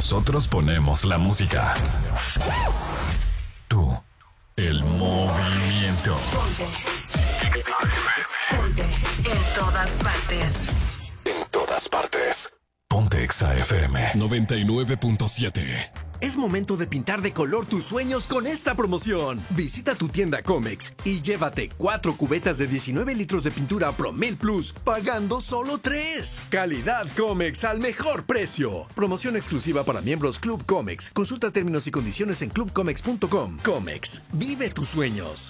Nosotros ponemos la música. Tú, el movimiento. Ponte. En todas partes. En todas partes. Ponte Exa FM 99.7. Es momento de pintar de color tus sueños con esta promoción. Visita tu tienda Comex y llévate 4 cubetas de 19 litros de pintura Promil Plus, pagando solo 3. Calidad Comex al mejor precio. Promoción exclusiva para miembros Club Comex. Consulta términos y condiciones en clubcomex.com. Comex, vive tus sueños.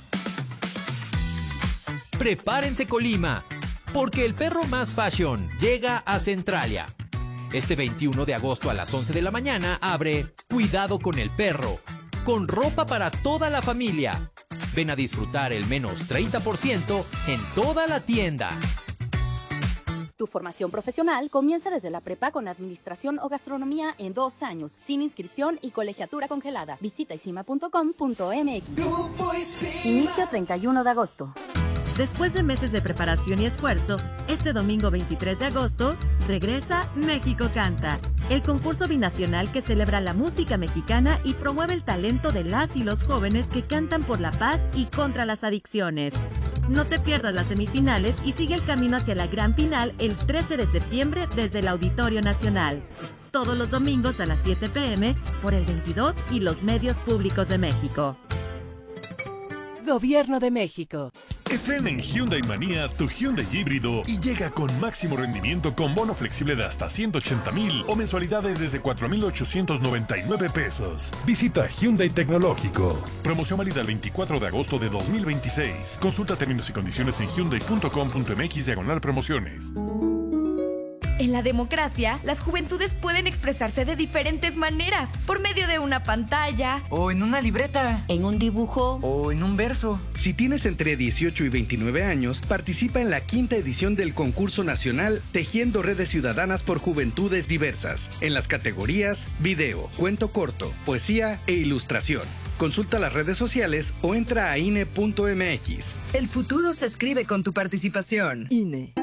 Prepárense Colima, porque el perro más fashion llega a Centralia. Este 21 de agosto a las 11 de la mañana abre Cuidado con el perro, con ropa para toda la familia. Ven a disfrutar el menos 30% en toda la tienda. Tu formación profesional comienza desde la prepa con administración o gastronomía en 2 años, sin inscripción y colegiatura congelada. Visita isima.com.mx. Inicio 31 de agosto. Después de meses de preparación y esfuerzo, este domingo 23 de agosto regresa México Canta, el concurso binacional que celebra la música mexicana y promueve el talento de las y los jóvenes que cantan por la paz y contra las adicciones. No te pierdas las semifinales y sigue el camino hacia la gran final el 13 de septiembre desde el Auditorio Nacional. Todos los domingos a las 7 p.m. por el 22 y los medios públicos de México. Gobierno de México. Estrena en Hyundai Manía tu Hyundai híbrido y llega con máximo rendimiento con bono flexible de hasta 180,000 o mensualidades desde 4,899 pesos. Visita Hyundai Tecnológico. Promoción válida el 24 de agosto de 2026. Consulta términos y condiciones en hyundai.com.mx/promociones. En la democracia, las juventudes pueden expresarse de diferentes maneras, por medio de una pantalla, o en una libreta, en un dibujo, o en un verso. Si tienes entre 18 y 29 años, participa en la 5ª edición del concurso nacional Tejiendo Redes Ciudadanas por Juventudes Diversas, en las categorías video, cuento corto, poesía e ilustración. Consulta las redes sociales o entra a INE.mx. El futuro se escribe con tu participación. INE.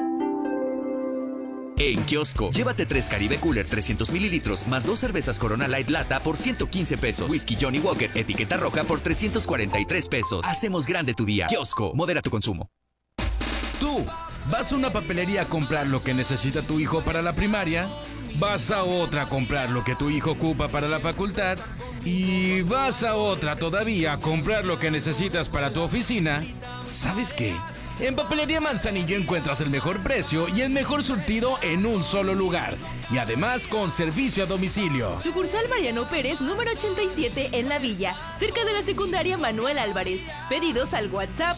En Kiosco, llévate 3 Caribe Cooler 300 mililitros más 2 cervezas Corona Light Lata por 115 pesos. Whisky Johnny Walker etiqueta roja por 343 pesos. Hacemos grande tu día. Kiosco, modera tu consumo. Tú, ¿vas a una papelería a comprar lo que necesita tu hijo para la primaria? ¿Vas a otra a comprar lo que tu hijo ocupa para la facultad? ¿Y vas a otra todavía a comprar lo que necesitas para tu oficina? ¿Sabes qué? En Papelería Manzanillo encuentras el mejor precio y el mejor surtido en un solo lugar. Y además con servicio a domicilio. Sucursal Mariano Pérez, número 87 en La Villa, cerca de la secundaria Manuel Álvarez. Pedidos al WhatsApp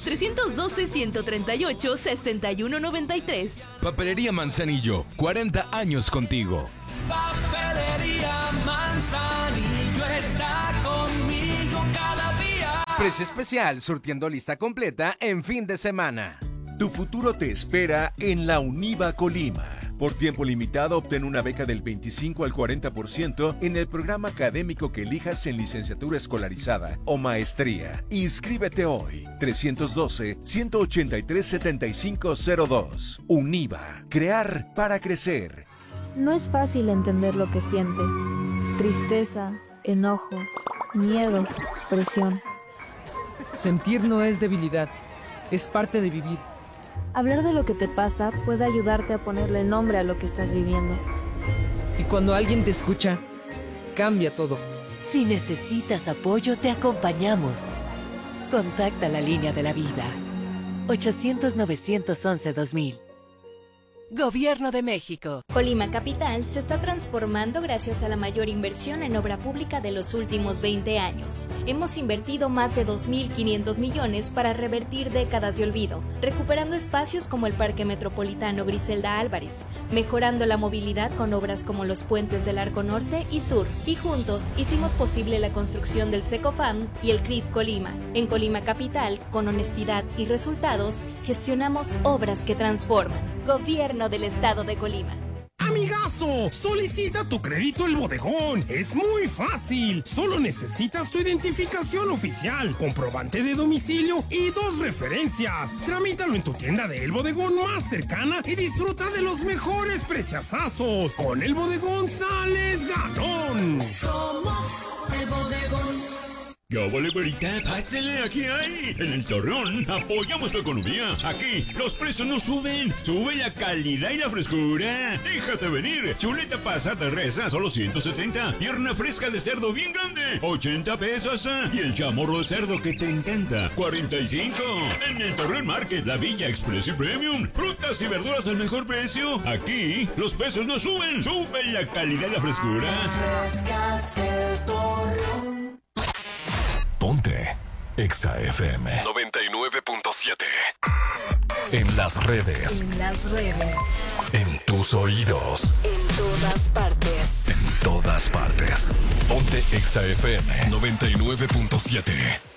312-138-6193. Papelería Manzanillo, 40 años contigo. Papelería Manzanillo está conmigo cada día. Precio especial, surtiendo lista completa en fin de semana. Tu futuro te espera en la UNIVA Colima. Por tiempo limitado, obtén una beca del 25 al 40% en el programa académico que elijas en licenciatura escolarizada o maestría. Inscríbete hoy. 312-183-7502. UNIVA. Crear para crecer. No es fácil entender lo que sientes. Tristeza, enojo, miedo, presión. Sentir no es debilidad, es parte de vivir. Hablar de lo que te pasa puede ayudarte a ponerle nombre a lo que estás viviendo. Y cuando alguien te escucha, cambia todo. Si necesitas apoyo, te acompañamos. Contacta la línea de la vida. 800-911-2000. Gobierno de México. Colima Capital se está transformando gracias a la mayor inversión en obra pública de los últimos 20 años. Hemos invertido más de 2.500 millones para revertir décadas de olvido, recuperando espacios como el Parque Metropolitano Griselda Álvarez, mejorando la movilidad con obras como los puentes del Arco Norte y Sur, y juntos hicimos posible la construcción del Secofam y el CRIT Colima. En Colima Capital, con honestidad y resultados, gestionamos obras que transforman. Gobierno del Estado de Colima. Amigazo, solicita tu crédito El Bodegón. Es muy fácil. Solo necesitas tu identificación oficial, comprobante de domicilio y 2 referencias. Tramítalo en tu tienda de El Bodegón más cercana y disfruta de los mejores preciazazos. Con El Bodegón sales ganón. Somos El Bodegón. ¡Ya vale, güerita! ¡Pásale! ¡Aquí hay! En el Torreón apoyamos tu economía. Aquí los precios no suben. Sube la calidad y la frescura. Déjate venir. Chuleta pasada res a solo 170. Pierna fresca de cerdo bien grande, 80 pesos. Y el chamorro de cerdo que te encanta, 45. En el Torreón Market, la Villa Express y Premium. Frutas y verduras al mejor precio. Aquí los precios no suben. Sube la calidad y la frescura. Frescas el Torreón. Ponte Exa FM 99.7. En las redes. En las redes. En tus oídos. En todas partes. En todas partes. Ponte Exa FM 99.7.